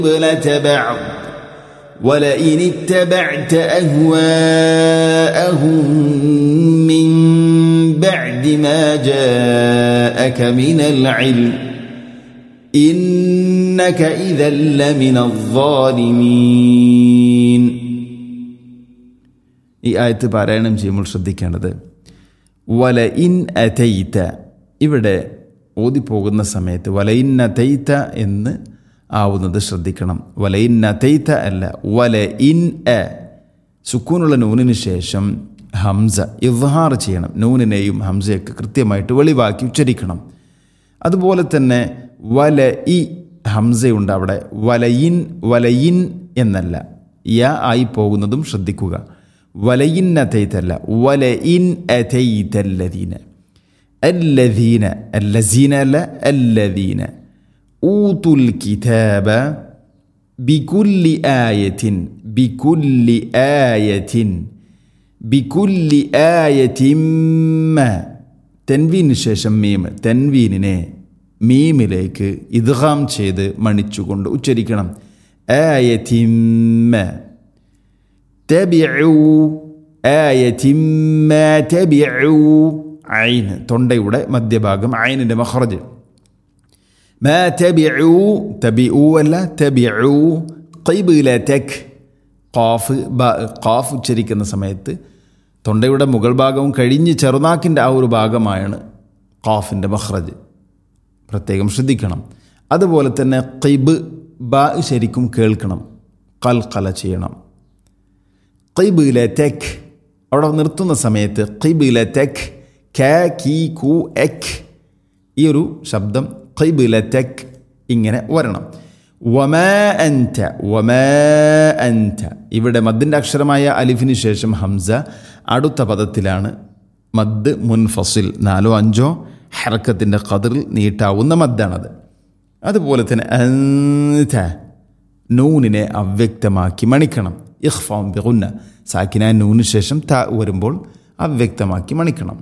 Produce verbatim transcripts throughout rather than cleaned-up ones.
ولئن اتبعت أهواءهم من بعد ما جاءك من العلم إنك إذا لمن الظالمين. ഈ ആയത്ത് പാരായണം ചെയ്യുമ്പോൾ ശ്രദ്ധിക്കേണ്ടത് വലഇൻ അതൈത, ഇവിടെ ഓതിപ്പോകുന്ന സമയത്ത് വലഇൻ അതൈത എന്ന് ആവുന്നത് ശ്രദ്ധിക്കണം. വലഇൻ അതൈത അല്ല, വലഇൻ അ. സുക്കൂനുള്ള നൂനിന് ശേഷം ഹംസ ഇദ്ഹാർ ചെയ്യണം. നൂനിനെയും ഹംസയൊക്കെ കൃത്യമായിട്ട് വെളിവാക്കി ഉച്ചരിക്കണം. അതുപോലെ തന്നെ വല ഇ ഹംസയുണ്ട് അവിടെ. വലയിൻ വലയിൻ എന്നല്ല, യ ആയി പോകുന്നതും ശ്രദ്ധിക്കുക. വലയിൻ അതൈതല്ല, വലയിൻ അതൈതല്ലദീന. അല്ലദീന അല്ലസീന അല്ല, അല്ലദീന ഊതുൽ കിതാബ ബികുല്ലി ആയത്തിൻ ബികുല്ലി ആയത്തിൻ ബികുല്ലി ആയത്തിൻ. തൻവീന് ശേഷം മീം, തൻവീനിനെ മീമിലേക്ക് ഇദ്ഗാം ചെയ്ത് മണിച്ചുകൊണ്ട് ഉച്ചരിക്കണം. ആയത്തിൻ തബിഉ ആയത്തിൻ മാ തബിഉ. ഐൻ തൊണ്ടയുടെ മധ്യഭാഗം, ഐനിൻ്റെ മഖ്റജ്. മാ തബിഉ, തബിഉ അല്ല, തബിഉ ഖിബ്ലതക്. ഖാഫ് ബ ഖാഫ് ഉച്ചരിക്കുന്ന സമയത്ത് തൊണ്ടയുടെ മുകൾ ഭാഗവും കഴിഞ്ഞ് ചെറുനാക്കിൻ്റെ ആ ഒരു ഭാഗമാണ് ഖാഫിൻ്റെ മഖ്റജ്. പ്രത്യേകം ശ്രദ്ധിക്കണം. അതുപോലെ തന്നെ ഖിബ് ബ ശരിക്കും കേൾക്കണം, ഖൽഖല ചെയ്യണം. ഖിബ്ലതക് അവിടെ നിർത്തുന്ന സമയത്ത് ഖിബ്ലതക് ക കി കു എക്, ഈ ഒരു ശബ്ദം ഖിബ്ലതക് ഇങ്ങനെ വരണം. വമാ അൻത വമാ അൻത, ഇവിടെ മദ്ദിൻ്റെ അക്ഷരമായ അലിഫിന് ശേഷം ഹംസ. അടുത്ത പദത്തിലാണ് മദ് മുൻഫസിൽ, നാലോ അഞ്ചോ ഹർക്കത്തിൻ്റെ ഖദറിൽ നീട്ടാവുന്ന മദ്ദാണത്. അതുപോലെ തന്നെ അൻത, നൂനിനെ അവ്യക്തമാക്കി മണിക്കണം. ഇഖ്ഫാം ബിഗുന്ന, സാക്കിന നൂന് ശേഷം ത വരുമ്പോൾ അവ്യക്തമാക്കി മണിക്കണം.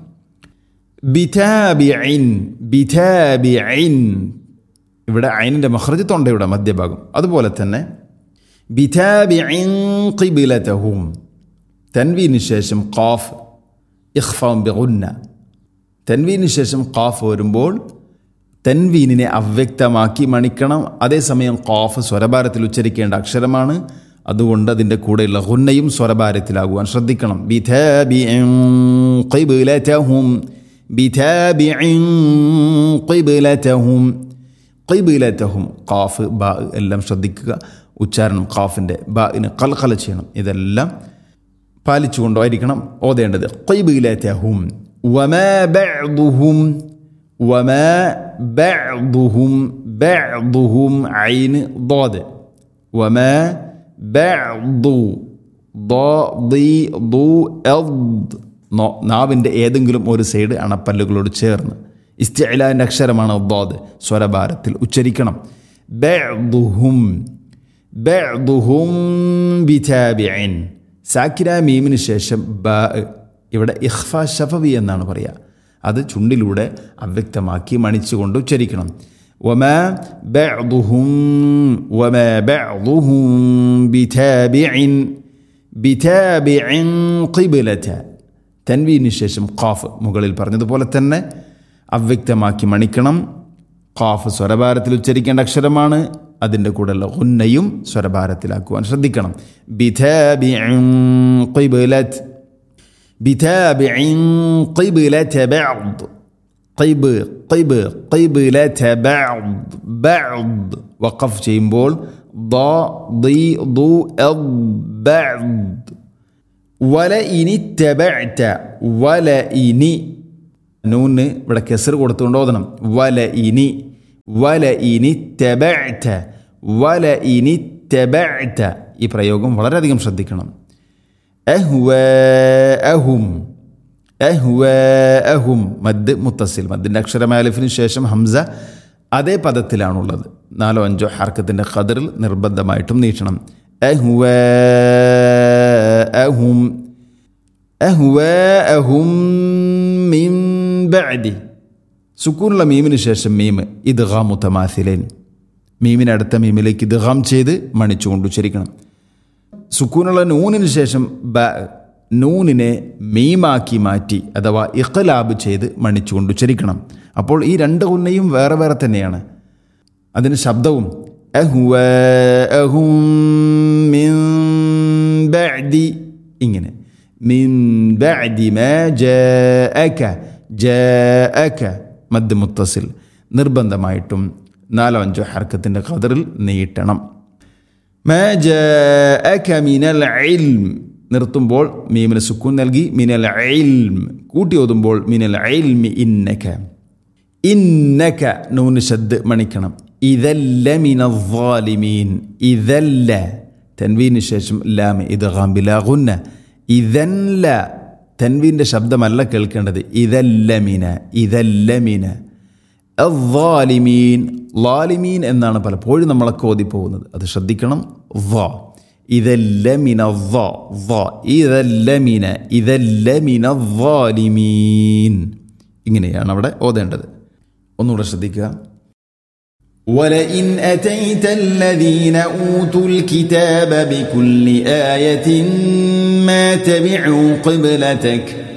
ബിതാബിഇൻ ബിതാബിഇൻ, ഇവിടെ ഐനിൻ്റെ മഖ്റജ് തൊണ്ടയുടെ മധ്യഭാഗം. അതുപോലെ തന്നെ ബിതാബിഇൻ ഖിബ്ലതഹും, തൻവീന് ശേഷം ഖാഫ് ഇഖ്ഫാം ബിഗുന്ന. തൻവീന് ശേഷം ഖാഫ് വരുമ്പോൾ തൻവീനിനെ അവ്യക്തമാക്കി മണിക്കണം. അതേസമയം ഖാഫ് സ്വരഭാരത്തിൽ ഉച്ചരിക്കേണ്ട അക്ഷരമാണ്, അതുകൊണ്ട് അതിൻ്റെ കൂടെയുള്ള ഗുന്നയും സ്വരഭാരത്തിലാകുവാൻ ശ്രദ്ധിക്കണം. ബിതാബിഇൻ ഖിബ്ലതഹും ബിതാബിഇൻ ഖിബ്ലതഹും ഖിബ്ലതഹും. ഖാഫ് ബ എല്ലാം ശ്രദ്ധിക്കുക. ഉച്ചാരണം ഖാഫിൻ്റെ ബഇന് ഖൽഖല ചെയ്യണം. ഇതെല്ലാം പാലിച്ചുകൊണ്ടായിരിക്കണം ഓതേണ്ടത്. ഖിബ്ലതഹും വമാ ബഅദുഹും വമാ ബഅദുഹും ബഅദുഹും ഐന് ളാദ്. വമാ ബഅദു ള ളി ളു അദ്, നാവിൻ്റെ ഏതെങ്കിലും ഒരു സൈഡ് അണപ്പല്ലുകളോട് ചേർന്ന്. ഇസ്തിഅലാൻ്റെ അക്ഷരമാണ് ളാദ്, സ്വരഭാരത്തിൽ ഉച്ചരിക്കണം. ബഅദുഹും ബഅദുഹും ബിതാബിഇൻ, സാക്കിന മീമിന് ശേഷം ബ, ഇവിടെ ഇഖ്ഫാ ശഫവി എന്നാണ് പറയുക. അത് ചുണ്ടിലൂടെ അവ്യക്തമാക്കി മണിച്ചുകൊണ്ട് ഉച്ചരിക്കണം. വമാ ബഅദുഹും വമാ ബഅദുഹും ബിതാബിഇൻ ബിതാബിഇൻ ഖിബ്ലത. തൻവീന് ശേഷം ഖാഫ് മുകളിൽ പറഞ്ഞതുപോലെ തന്നെ അവ്യക്തമാക്കി മണിക്കണം. ഖാഫ് സ്വരഭാരത്തിൽ ഉച്ചരിക്കേണ്ട അക്ഷരമാണ്, അതിൻ്റെ കൂടെയുള്ള ഗുന്നയും സ്വരഭാരത്തിലാക്കുവാൻ ശ്രദ്ധിക്കണം. ബിതാബിഇൻ ഖിബ്ലത ബിതാബിഇൻ ഖിബ്ലത ബഅദ്. ഖിബ് ഖിബ് ഖിബ്ലത ബഅദ് ബഅദ്. വഖഫ് ചെയ്യുമ്പോൾ ض ضي ضو أض بعض. വലഇൻ ഇത്തബഅത, വലഇനി നൂന് ഇവിടെ കെസർ കൊടുത്തുകൊണ്ട് ഓതണം. വലഇനി വലഇൻ ഇത്തബഅത വലഇൻ ഇത്തബഅത, ഈ പ്രയോഗം വളരെയധികം ശ്രദ്ധിക്കണം. അഹ്വാഅഹും അഹ്വാഅഹും, മദ് മുത്തസിൽ, മദ്ദിൻ്റെ അക്ഷരമായ അലിഫിന് ശേഷം ഹംസ അതേ പദത്തിലാണുള്ളത്. നാലോ അഞ്ചോ ഹർക്കത്തിൻ്റെ ഖദറിൽ നിർബന്ധമായിട്ടും നീട്ടണം. അഹ്വാഅഹും അഹ്വാഅഹും മിൻ ബഅദി. സുക്കൂനുള്ള മീമിന് ശേഷം മീം ഇദ്ഗാം മുതമാസിലൈൻ, മീമിനെ അടുത്ത മീമിലേക്ക് ഇദ്ഗാം ചെയ്ത് മണിച്ചുകൊണ്ട് ഉച്ചരിക്കണം. സുക്കൂനുള്ള നൂനിന് ശേഷം ബ നൂനിനെ മീമാക്കി മാറ്റി അഥവാ ഇഖ്ലാബ് ചെയ്ത് മണിച്ചുകൊണ്ട് ഉച്ചരിക്കണം. അപ്പോൾ ഈ രണ്ട് ഗുന്നയും വേറെ വേറെ തന്നെയാണ്. അതിന് ശബ്ദവും അഹ്വാഅഹും മിൻ ബഅദി ഇങ്ങനെ മിൻ ബഅദി മാ ജാഅക ജാഅക മദ് മുത്തസിൽ നിർബന്ധമായിട്ടും നാലോ അഞ്ചോ ഹർക്കത്തിൻ്റെ ഖദറിൽ നീട്ടണം. മാ ജാഅക മിനൽ ഇൽം നിർത്തുമ്പോൾ മീമിന് സുക്കൂൻ നൽകി മിനൽ ഇൽം, കൂട്ടി ഓതുമ്പോൾ മിനൽ ഇൽമി ഇന്നക ഇന്നക നൂന് ശദ്ദ് മണിക്കണം. ഇദല്ല മിനൽ ളാലിമീൻ ഇദല്ല തൻവീന് ശേഷം ലാം ഇദ്ഗാം ബിലാ ഗുന്ന ഇദല്ല തൻവീൻ്റെ ശബ്ദമല്ല കേൾക്കേണ്ടത്. ഇദല്ല മിന ഇദല്ല മിന അദ്ദാലിമീൻ ളാലിമീൻ എന്നാണ് പലപ്പോഴും നമ്മളൊക്കെ ഓതിപ്പോകുന്നത്. അത് ശ്രദ്ധിക്കണം. വ ഇദല്ല മിന വ വ ഇദല്ല മിന ഇദല്ല മിന ളാലിമീൻ ഇങ്ങനെയാണ് അവിടെ ഓതേണ്ടത്. ഒന്നുകൂടെ ശ്രദ്ധിക്കുക. وَلَئِنْ أَتَيْتَ الَّذِينَ أُوتُوا الْكِتَابَ بِكُلِّ آيَةٍ مَا تَبِعُوا قِبْلَتَكَ